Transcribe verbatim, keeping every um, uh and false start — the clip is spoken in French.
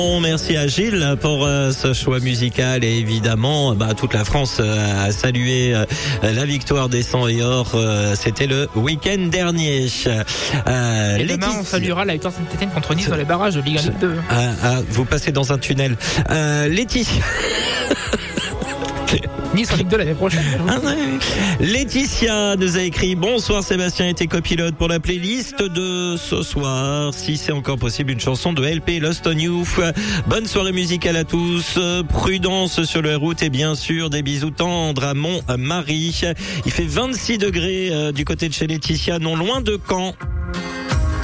Merci à Gilles pour euh, ce choix musical et évidemment bah, toute la France euh, a salué euh, la victoire des cent et or. Euh, c'était le week-end dernier. Euh, et demain, on saluera la victoire Saint-Etienne contre Nice dans les barrages de Ligue un Ligue deux. Ah, ah, vous passez dans un tunnel. Euh, Laetitia. Nice en Ligue deux l'année prochaine. Ah ouais. Laetitia nous a écrit: bonsoir Sébastien et tes copilotes, pour la playlist de ce soir, si c'est encore possible, une chanson de L P Lost on You. Bonne soirée musicale à tous, prudence sur la route et bien sûr des bisous tendres à mon mari. Il fait vingt-six degrés euh, du côté de chez Laetitia, non loin de Caen.